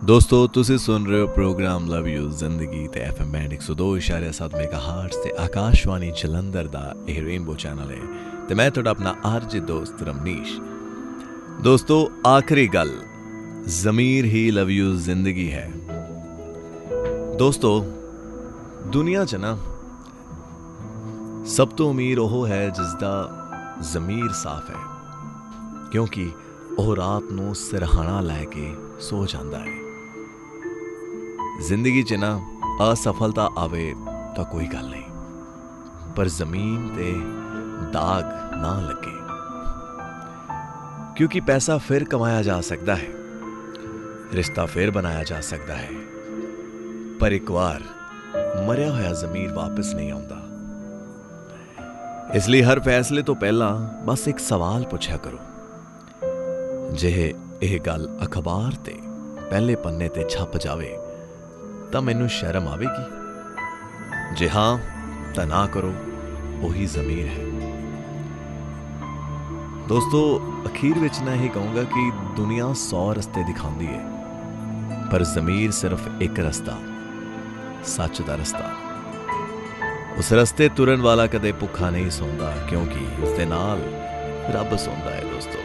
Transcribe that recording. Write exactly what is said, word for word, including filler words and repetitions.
ਦੋਸਤੋ ਤੁਸੀਂ ਸੁਣ ਰਹੇ ਹੋ ਪ੍ਰੋਗਰਾਮ ਲਵ ਯੂ ਜ਼ਿੰਦਗੀ ਤੇ ਐਫ ਐਮ ਬੈਂਡ ਇੱਕ ਸੌ ਦੋ ਇਸ਼ਾਰੇ ਸੱਤ ਮੈਗਾਹਰਟਜ਼ ਤੇ ਆਕਾਸ਼ਵਾਣੀ ਜਲੰਧਰ ਦਾ ਇਹ ਰੇਨਬੋ ਚੈਨਲ ਹੈ ਤੇ ਮੈਂ ਤੁਹਾਡਾ ਆਪਣਾ ਆਰਜੇ ਦੋਸਤ ਰਮਨੀਸ਼। ਦੋਸਤੋ ਆਖਰੀ ਗੱਲ, ਜ਼ਮੀਰ ਹੀ ਲਵ ਯੂ ਜ਼ਿੰਦਗੀ ਹੈ। ਦੋਸਤੋ ਦੁਨੀਆ 'ਚ ਨਾ ਸਭ ਤੋਂ ਅਮੀਰ ਉਹ ਹੈ ਜਿਸ ਦਾ ਜ਼ਮੀਰ ਸਾਫ਼ ਹੈ, ਕਿਉਂਕਿ ਉਹ ਰਾਤ ਨੂੰ ਸਿਰਹਾਣਾ ਲੈ ਕੇ ਸੋ ਜਾਂਦਾ ਹੈ। ਜ਼ਿੰਦਗੀ 'ਚ ਨਾ ਅਸਫਲਤਾ ਆਵੇ ਤਾਂ ਕੋਈ ਗੱਲ ਨਹੀਂ, ਪਰ ਜ਼ਮੀਨ ਤੇ ਦਾਗ ਨਾ ਲੱਗੇ, ਕਿਉਂਕਿ ਪੈਸਾ ਫਿਰ ਕਮਾਇਆ ਜਾ ਸਕਦਾ ਹੈ, ਰਿਸ਼ਤਾ ਫਿਰ ਬਣਾਇਆ ਜਾ ਸਕਦਾ ਹੈ, ਪਰ ਇੱਕ ਵਾਰ ਮਰਿਆ ਹੋਇਆ ਜ਼ਮੀਰ ਵਾਪਸ ਨਹੀਂ ਆਉਂਦਾ। ਇਸ ਲਈ ਹਰ ਫੈਸਲੇ ਤੋਂ ਪਹਿਲਾਂ ਬਸ ਇੱਕ ਸਵਾਲ ਪੁੱਛਿਆ ਕਰੋ, ਜੇ ਇਹ ਗੱਲ ਅਖਬਾਰ ਤੇ ਪਹਿਲੇ ਪੰਨੇ ਤੇ ਛਪ ਜਾਵੇ ਤਾਂ ਮੈਨੂੰ ਸ਼ਰਮ ਆਵੇਗੀ? ਜੇ ਹਾਂ ਤਾਂ ਨਾ ਕਰੋ, ਉਹੀ ਜ਼ਮੀਰ ਹੈ। ਦੋਸਤੋ ਅਖੀਰ ਵਿੱਚ ਨਾ ਇਹ ਕਹੂੰਗਾ ਕਿ ਦੁਨੀਆ ਸੌ ਰਸਤੇ ਦਿਖਾਉਂਦੀ ਹੈ, ਪਰ ਜ਼ਮੀਰ ਸਿਰਫ ਇੱਕ ਰਸਤਾ, ਸੱਚ ਦਾ ਰਸਤਾ। ਉਸ ਰਸਤੇ ਤੁਰਨ ਵਾਲਾ ਕਦੇ ਭੁੱਖਾ ਨਹੀਂ ਸੌਂਦਾ, ਕਿਉਂਕਿ ਉਸਦੇ ਨਾਲ ਰੱਬ ਸੌਂਦਾ ਹੈ। ਦੋਸਤੋ